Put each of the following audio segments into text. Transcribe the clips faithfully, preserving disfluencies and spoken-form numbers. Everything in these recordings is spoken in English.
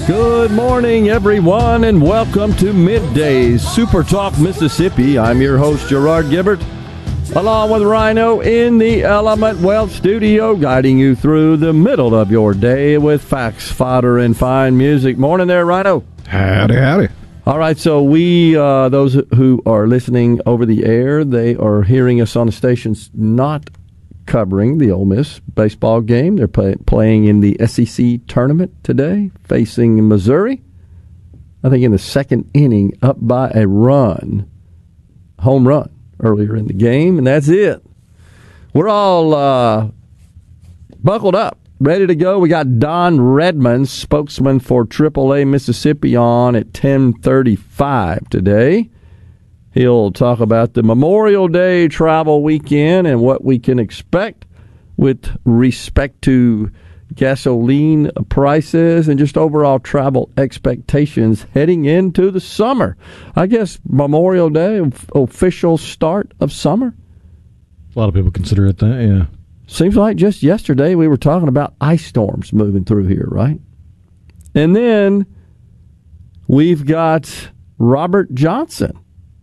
Good morning, everyone, and welcome to Midday Super Talk Mississippi. I'm your host, Gerard Gibbert, along with Rhino in the Element Wealth studio, guiding you through the middle of your day with facts, fodder, and fine music. Morning there, Rhino. Howdy, howdy. All right, so we, uh, those who are listening over the air, they are hearing us on the stations not covering the Ole Miss baseball game. They're play, playing in the S E C tournament today, facing Missouri. I think in the second inning, up by a run, home run earlier in the game, and that's it. We're all uh, buckled up, ready to go. We got Don Redmond, spokesman for triple A Mississippi, on at ten thirty-five today. He'll talk about the Memorial Day travel weekend and what we can expect with respect to gasoline prices and just overall travel expectations heading into the summer. I guess Memorial Day, official start of summer. A lot of people consider it that, yeah. Seems like just yesterday we were talking about ice storms moving through here, right? And then we've got Robert Johnson.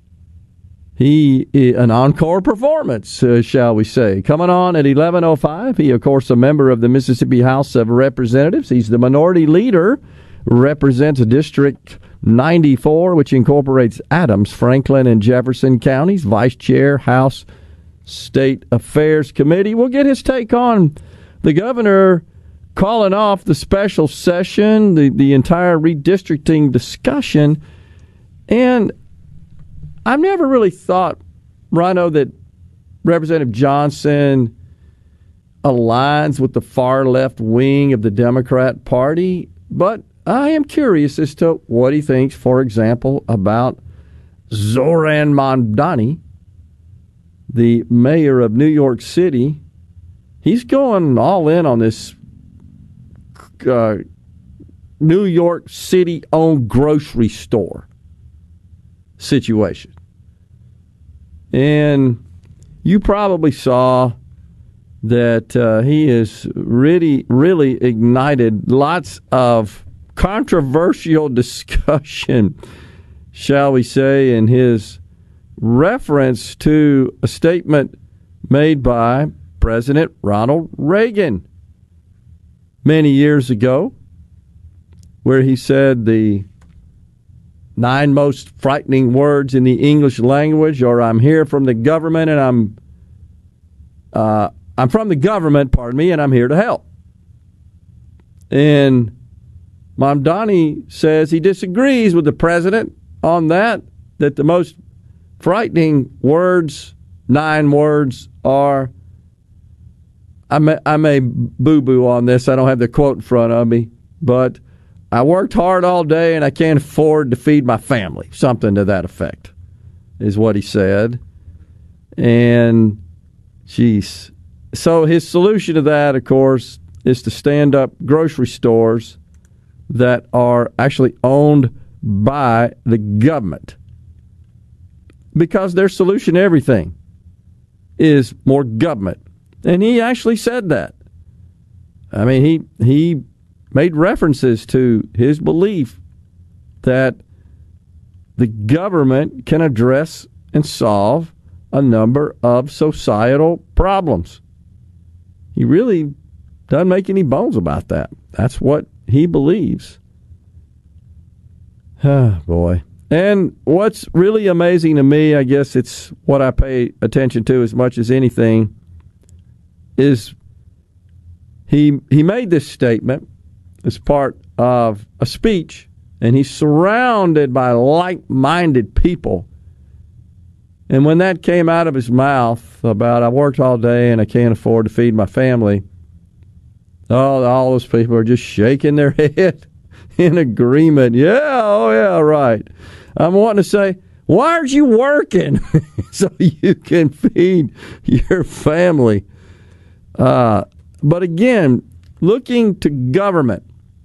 He, an encore performance, uh, shall we say, coming on at eleven oh five. He, of course, a member of the Mississippi House of Representatives. He's the minority leader, represents District ninety-four, which incorporates Adams, Franklin, and Jefferson counties. Vice Chair, House State Affairs Committee. We'll get his take on the governor calling off the special session, the, the entire redistricting discussion, and I've never really thought, Rhino, that Representative Johnson aligns with the far left wing of the Democrat Party, but I am curious as to what he thinks, for example, about Zoran Mamdani, the mayor of New York City. He's going all in on this uh, New York City-owned grocery store situation. And you probably saw that uh, he has really, really ignited lots of controversial discussion, shall we say, in his reference to a statement made by President Ronald Reagan many years ago, where he said the nine most frightening words in the English language are "I'm here from the government and I'm uh, I'm from the government, pardon me, and I'm here to help." And Mamdani says he disagrees with the president on that, that the most frightening words, nine words, are, I may, I may boo-boo on this, I don't have the quote in front of me, but I worked hard all day and I can't afford to feed my family. Something to that effect is what he said. And, geez. So his solution to that, of course, is to stand up grocery stores that are actually owned by the government. Because their solution to everything is more government. And he actually said that. I mean, he he... made references to his belief that the government can address and solve a number of societal problems. He really doesn't make any bones about that. That's what he believes. Ah, boy. And what's really amazing to me, I guess it's what I pay attention to as much as anything, is he he made this statement as part of a speech, and he's surrounded by like-minded people. And when that came out of his mouth about, I worked all day and I can't afford to feed my family, oh, all those people are just shaking their head in agreement. Yeah, oh yeah, right. I'm wanting to say, why aren't you working so you can feed your family? Uh, but again, looking to government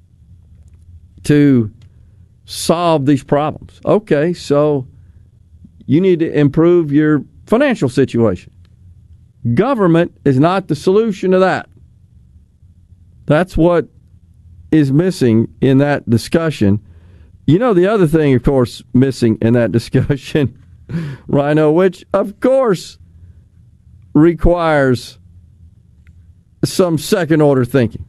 to solve these problems. Okay, so you need to improve your financial situation. Government is not the solution to that. That's what is missing in that discussion. You know, the other thing, of course, missing in that discussion, Rhino, which, of course, requires some second-order thinking.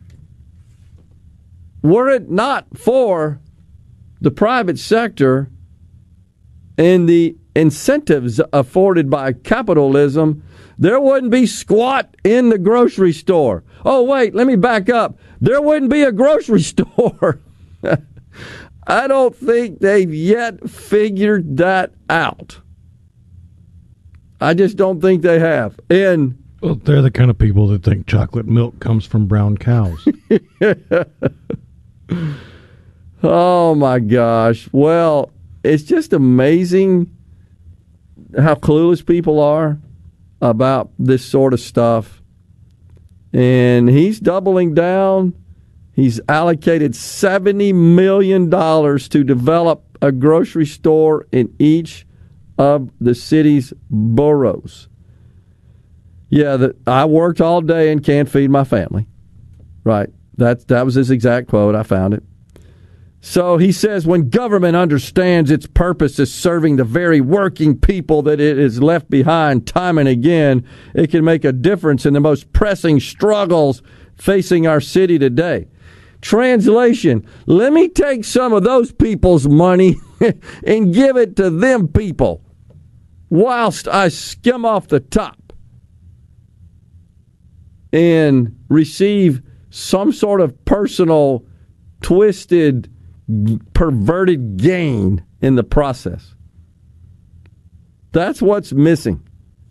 Were it not for the private sector and the incentives afforded by capitalism, there wouldn't be squat in the grocery store. Oh, wait, let me back up. There wouldn't be a grocery store. I don't think they've yet figured that out. I just don't think they have. And well, they're the kind of people that think chocolate milk comes from brown cows. Oh, my gosh. Well, it's just amazing how clueless people are about this sort of stuff. And he's doubling down. He's allocated seventy million dollars to develop a grocery store in each of the city's boroughs. Yeah, the, I worked all day and can't feed my family. Right. That, that was his exact quote. I found it. So he says, when government understands its purpose is serving the very working people that it is left behind time and again, it can make a difference in the most pressing struggles facing our city today. Translation, let me take some of those people's money and give it to them people whilst I skim off the top and receive some sort of personal, twisted, perverted gain in the process. That's what's missing.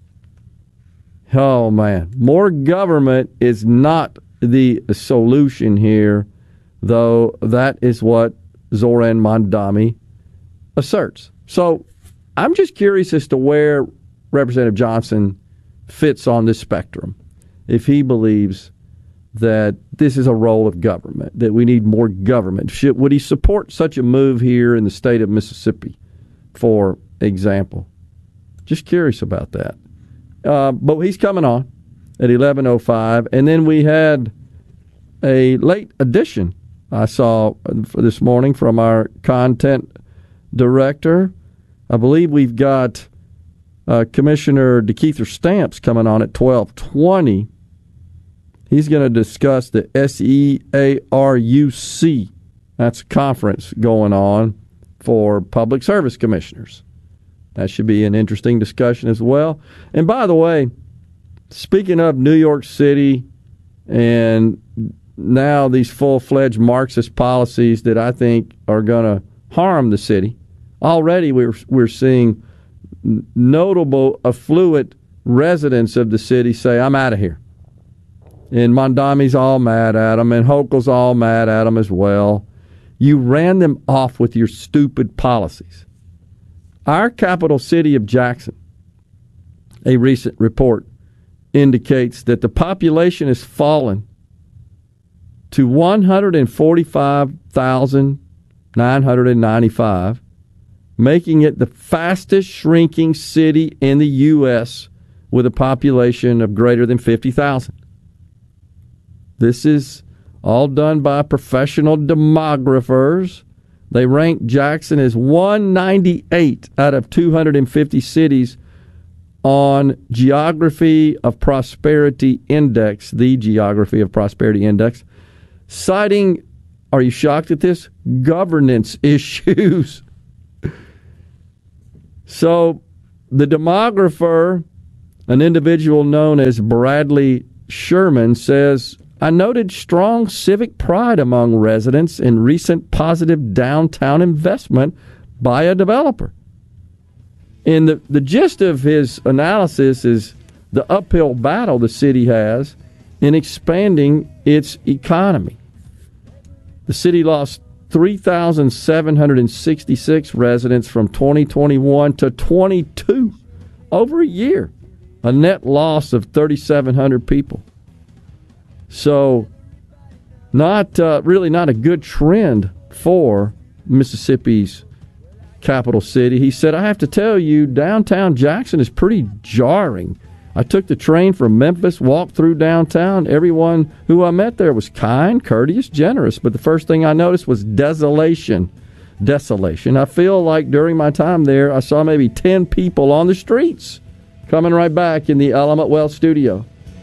Oh, man. More government is not the solution here, though that is what Zoran Mondami asserts. So I'm just curious as to where Representative Johnson fits on this spectrum, if he believes that this is a role of government, that we need more government. Should, would he support such a move here in the state of Mississippi, for example? Just curious about that. Uh, but he's coming on at eleven oh five. And then we had a late addition I saw this morning from our content director. I believe we've got uh, Commissioner DeKeither Stamps coming on at twelve twenty. He's going to discuss the S E A R U C. That's a conference going on for public service commissioners. That should be an interesting discussion as well. And by the way, speaking of New York City and now these full-fledged Marxist policies that I think are going to harm the city, already we're, we're seeing notable affluent residents of the city say, I'm out of here. And Mondami's all mad at him, and Hochul's all mad at him as well. You ran them off with your stupid policies. Our capital city of Jackson, a recent report indicates that the population has fallen to one hundred forty-five thousand nine hundred ninety-five, making it the fastest shrinking city in the U S with a population of greater than fifty thousand. This is all done by professional demographers. They rank Jackson as one ninety-eight out of two hundred fifty cities on Geography of Prosperity Index, the Geography of Prosperity Index, citing, are you shocked at this, governance issues. So the demographer, an individual known as Bradley Sherman, says, I noted strong civic pride among residents in recent positive downtown investment by a developer. And the, the gist of his analysis is the uphill battle the city has in expanding its economy. The city lost three thousand seven hundred sixty-six residents from twenty twenty-one to twenty-two, over a year, a net loss of thirty-seven hundred people. So, not uh, really not a good trend for Mississippi's capital city. He said, I have to tell you, downtown Jackson is pretty jarring. I took the train from Memphis, walked through downtown. Everyone who I met there was kind, courteous, generous. But the first thing I noticed was desolation. Desolation. I feel like during my time there, I saw maybe ten people on the streets. Coming right back in the Element Wealth studio.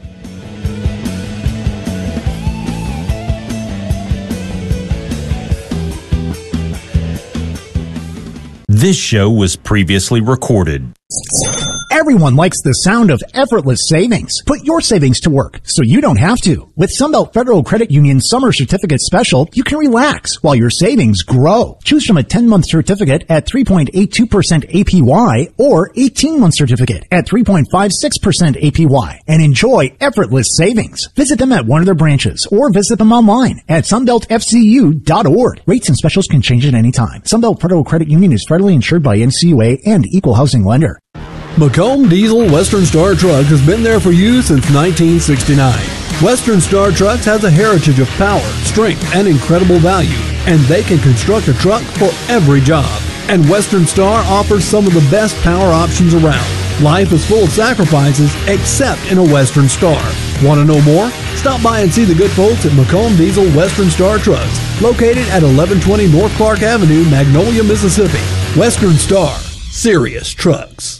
This show was previously recorded. Everyone likes the sound of effortless savings. Put your savings to work so you don't have to. With Sunbelt Federal Credit Union Summer Certificate Special, you can relax while your savings grow. Choose from a ten-month certificate at three point eight two percent A P Y or eighteen-month certificate at three point five six percent A P Y and enjoy effortless savings. Visit them at one of their branches or visit them online at sunbelt f c u dot org. Rates and specials can change at any time. Sunbelt Federal Credit Union is federally insured by N C U A and Equal Housing Lender. Macomb Diesel Western Star Truck has been there for you since nineteen sixty-nine. Western Star Trucks has a heritage of power, strength, and incredible value, and they can construct a truck for every job. And Western Star offers some of the best power options around. Life is full of sacrifices, except in a Western Star. Want to know more? Stop by and see the good folks at Macomb Diesel Western Star Trucks, located at eleven twenty North Clark Avenue, Magnolia, Mississippi. Western Star. Serious trucks.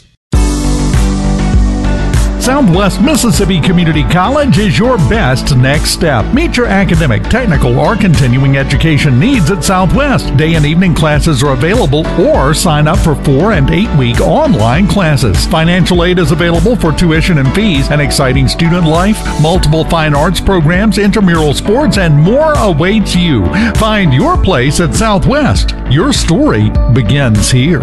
Southwest Mississippi Community College is your best next step. Meet your academic, technical, or continuing education needs at Southwest. Day and evening classes are available, or sign up for four and eight week online classes. Financial aid is available for tuition and fees, an exciting student life, multiple fine arts programs, intramural sports, and more awaits you. Find your place at Southwest. Your story begins here.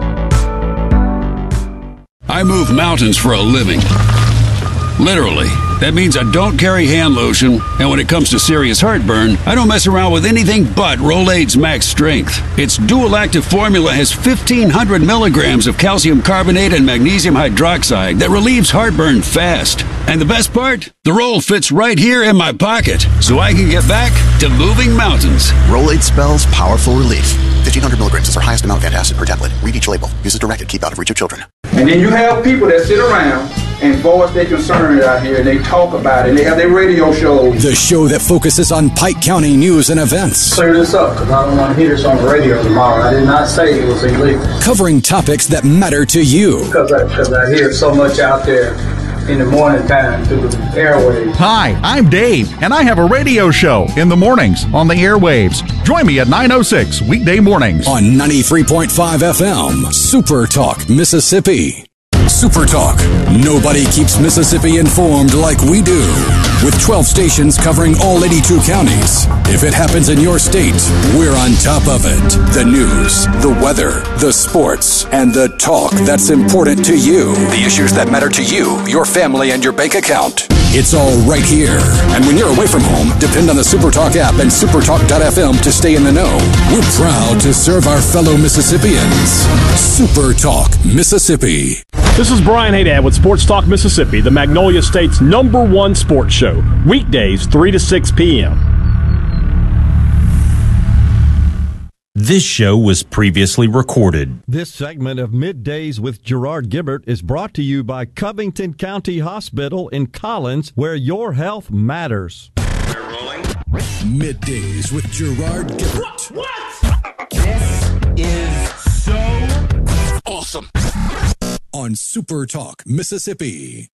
I move mountains for a living. Literally. That means I don't carry hand lotion, and when it comes to serious heartburn, I don't mess around with anything but Rolaids Max Strength. Its dual-active formula has fifteen hundred milligrams of calcium carbonate and magnesium hydroxide that relieves heartburn fast. And the best part? The roll fits right here in my pocket, so I can get back to moving mountains. Rolaids spells powerful relief. fifteen hundred milligrams is our highest amount of antacid per tablet. Read each label. Use as directed. Keep out of reach of children. And then you have people that sit around and voice their concerns out here, and they talk about it, and they have their radio shows. The show that focuses on Pike County news and events. Clear this up, because I don't want to hear this on the radio tomorrow. I did not say it was illegal. Covering topics that matter to you. Because I, because I hear so much out there in the morning time through the airwaves. Hi, I'm Dave, and I have a radio show in the mornings on the airwaves. Join me at nine oh six weekday mornings on ninety-three point five F M, Super Talk, Mississippi. Super Talk. Nobody keeps Mississippi informed like we do. With twelve stations covering all eighty-two counties. If it happens in your state, we're on top of it. The news, the weather, the sports, and the talk that's important to you. The issues that matter to you, your family, and your bank account. It's all right here. And when you're away from home, depend on the Supertalk app and supertalk dot f m to stay in the know. We're proud to serve our fellow Mississippians. Supertalk Mississippi. This is Brian Haydad with Sports Talk Mississippi, the Magnolia State's number one sports show. Weekdays, three to six p.m. This show was previously recorded. This segment of Middays with Gerard Gibbert is brought to you by Covington County Hospital in Collins, where your health matters. We're rolling. Middays with Gerard Gibbert. What? what? This is so awesome. On Super Talk Mississippi.